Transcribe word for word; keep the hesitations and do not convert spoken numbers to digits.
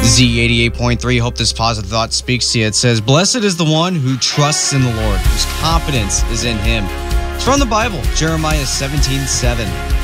Z eighty-eight point three, hope this positive thought speaks to you. It says, blessed is the one who trusts in the Lord, whose confidence is in him. It's from the Bible, Jeremiah seventeen seven.